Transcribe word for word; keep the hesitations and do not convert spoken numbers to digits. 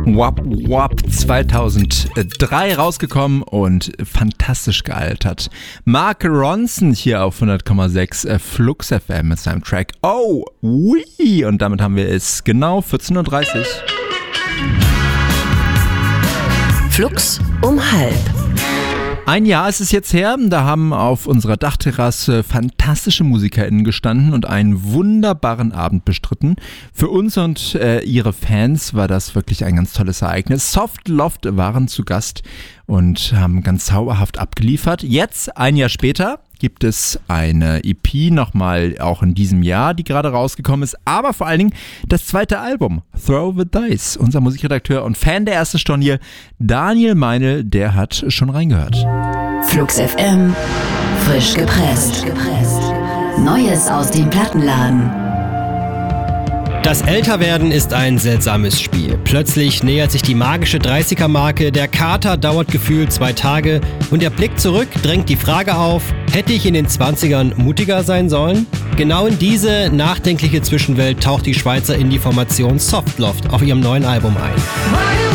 Wap Wap zweitausenddrei rausgekommen und fantastisch gealtert. Mark Ronson hier auf hundert Komma sechs Flux F M mit seinem Track Oh, Wee. Und damit haben wir es genau vierzehn Uhr dreißig. Flux um halb. Ein Jahr ist es jetzt her, da haben auf unserer Dachterrasse fantastische MusikerInnen gestanden und einen wunderbaren Abend bestritten. Für uns und äh, ihre Fans war das wirklich ein ganz tolles Ereignis. Soft Loft waren zu Gast und haben ganz zauberhaft abgeliefert. Jetzt, ein Jahr später, gibt es eine E P nochmal auch in diesem Jahr, die gerade rausgekommen ist, aber vor allen Dingen das zweite Album, Throw the Dice. Unser Musikredakteur und Fan der ersten Stunde hier, Daniel Meinl, der hat schon reingehört. Flux F M, frisch gepresst. Neues aus dem Plattenladen. Das Älterwerden ist ein seltsames Spiel. Plötzlich nähert sich die magische dreißiger-Marke, der Kater dauert gefühlt zwei Tage und der Blick zurück drängt die Frage auf, hätte ich in den zwanzigern mutiger sein sollen? Genau in diese nachdenkliche Zwischenwelt taucht die Schweizer Indie-Formation Soft Loft auf ihrem neuen Album ein.